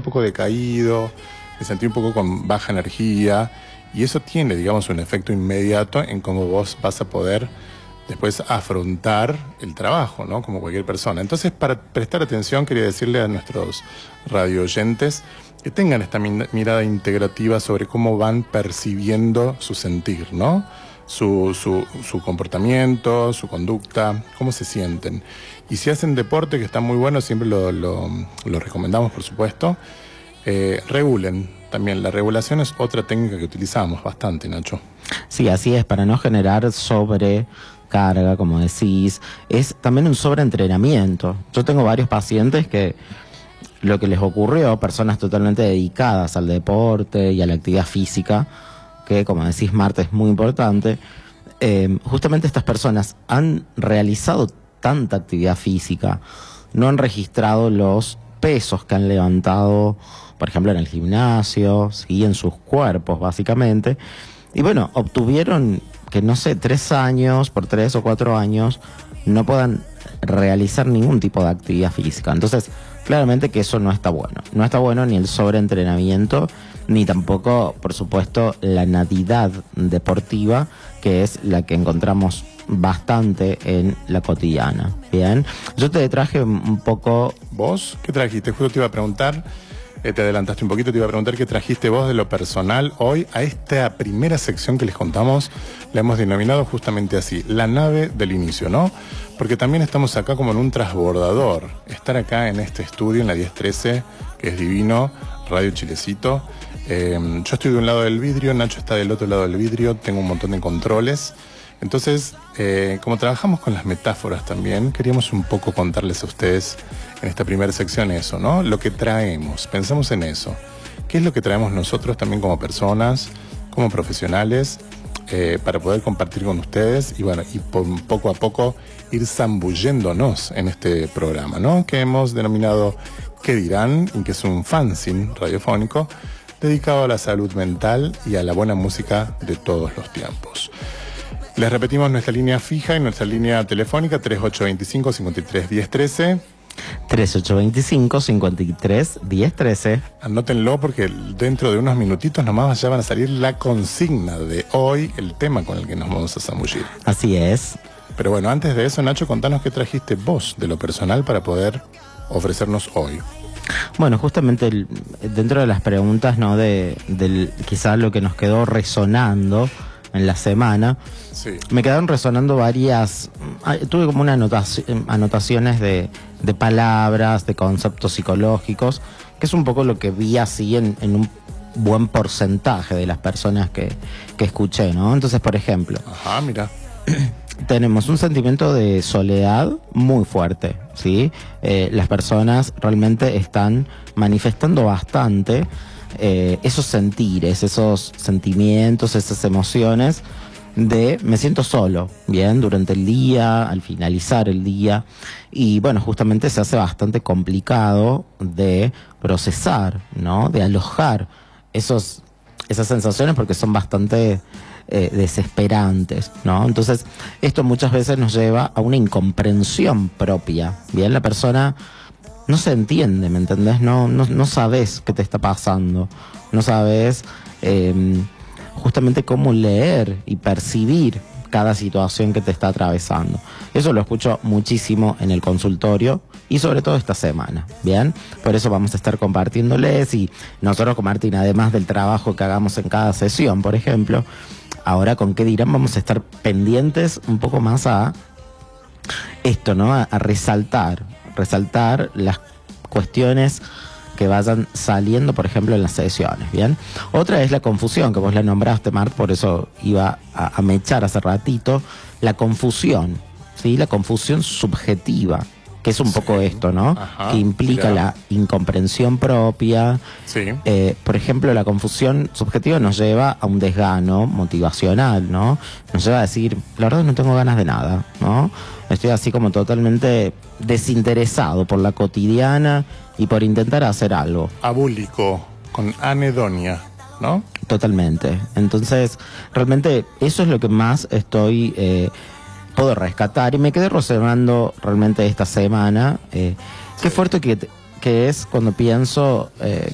poco decaído, me sentí un poco con baja energía, y eso tiene, digamos, un efecto inmediato en cómo vos vas a poder después afrontar el trabajo, ¿no? Como cualquier persona. Entonces, para prestar atención, quería decirle a nuestros radio oyentes que tengan esta mirada integrativa sobre cómo van percibiendo su sentir, ¿no? Su comportamiento, su conducta, cómo se sienten. Y si hacen deporte, que está muy bueno, siempre lo recomendamos, por supuesto, regulen. También la regulación es otra técnica que utilizamos bastante, Nacho. Sí, así es, para no generar sobrecarga, como decís, es también un sobreentrenamiento. Yo tengo varios pacientes que lo que les ocurrió, personas totalmente dedicadas al deporte y a la actividad física, que como decís, Marta, es muy importante, justamente estas personas han realizado tanta actividad física, no han registrado los pesos que han levantado, por ejemplo, en el gimnasio, ¿sí? En sus cuerpos, básicamente. Y bueno, obtuvieron que, no sé, 3 años, por 3 o 4 años, no puedan realizar ningún tipo de actividad física. Entonces, claramente que eso no está bueno. No está bueno ni el sobreentrenamiento, ni tampoco, por supuesto, la natidad deportiva, que es la que encontramos bastante en la cotidiana. Bien, yo te traje un poco... ¿Vos qué trajiste? Justo te iba a preguntar, te adelantaste un poquito, te iba a preguntar qué trajiste vos de lo personal hoy a esta primera sección que les contamos. La hemos denominado justamente así, la nave del inicio, ¿no? Porque también estamos acá como en un transbordador. Estar acá en este estudio, en la 1013, que es divino, Radio Chilecito. Yo estoy de un lado del vidrio, Nacho está del otro lado del vidrio, tengo un montón de controles. Entonces, como trabajamos con las metáforas también, queríamos un poco contarles a ustedes en esta primera sección eso, ¿no? Lo que traemos, pensamos en eso. ¿Qué es lo que traemos nosotros también como personas, como profesionales, para poder compartir con ustedes y bueno, y poco a poco ir zambulléndonos en este programa, ¿no? Que hemos denominado ¿Qué dirán? Y que es un fanzine radiofónico dedicado a la salud mental y a la buena música de todos los tiempos. Les repetimos nuestra línea fija y nuestra línea telefónica 3825-531013. 3825-531013. Anótenlo porque dentro de unos minutitos nomás ya van a salir la consigna de hoy, el tema con el que nos vamos a zambullir. Así es. Pero bueno, antes de eso, Nacho, contanos qué trajiste vos de lo personal para poder ofrecernos hoy. Bueno, justamente dentro de las preguntas, ¿no? Quizás lo que nos quedó resonando en la semana, sí, me quedaron resonando varias, tuve como anotaciones de palabras, de conceptos psicológicos, que es un poco lo que vi así en un buen porcentaje de las personas que escuché, ¿no? Entonces, por ejemplo, ajá, mira, tenemos un sentimiento de soledad muy fuerte, ¿sí? Las personas realmente están manifestando bastante esos sentires, esos sentimientos, esas emociones de me siento solo, bien, durante el día, al finalizar el día, y bueno, justamente se hace bastante complicado de procesar, ¿no? De alojar esas sensaciones porque son bastante desesperantes, ¿no? Entonces, esto muchas veces nos lleva a una incomprensión propia, bien, la persona no se entiende, ¿me entendés? No sabes qué te está pasando, no sabes justamente cómo leer y percibir cada situación que te está atravesando. Eso lo escucho muchísimo en el consultorio y sobre todo esta semana, ¿bien? Por eso vamos a estar compartiéndoles y nosotros con Martín, además del trabajo que hagamos en cada sesión, por ejemplo, ahora con qué dirán vamos a estar pendientes un poco más a esto, ¿no? A resaltar las cuestiones que vayan saliendo, por ejemplo, en las sesiones, ¿bien? Otra es la confusión, que vos la nombraste, Mart, por eso iba a mechar hace ratito, la confusión, ¿sí? La confusión subjetiva, que es un poco esto, ¿no? Ajá, que implica la incomprensión propia. Sí. Por ejemplo, la confusión subjetiva nos lleva a un desgano motivacional, ¿no? Nos lleva a decir, la verdad no tengo ganas de nada, ¿no? Estoy así como totalmente desinteresado por la cotidiana y por intentar hacer algo. Abúlico, con anedonia, ¿no? Totalmente. Entonces, realmente eso es lo que más puedo rescatar y me quedé resonando realmente esta semana. Qué fuerte que es cuando pienso